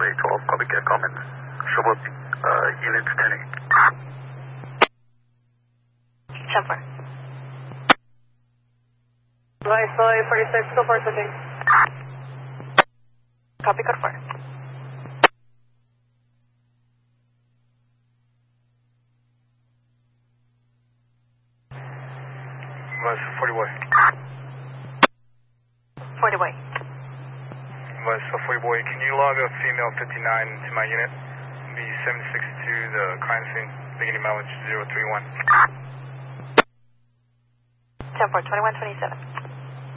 runway 12, copy get comments. Showboat, units turning. 10-4. Nice, 46, go for switching. Copy, code 4. Bus 40 boy. 40 boy. Bus 40 boy, can you log a female 59 to my unit? Be 762 the crime scene, beginning mileage 031. 10-4, 2127.